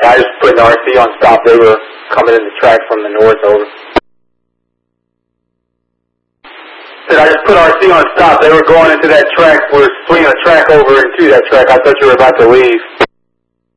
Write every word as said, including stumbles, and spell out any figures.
I just put an R C on stop. They were coming in the track from the north, over. Said I just put R C on stop. They were going into that track. We're swinging a track over into that track. I thought you were about to leave.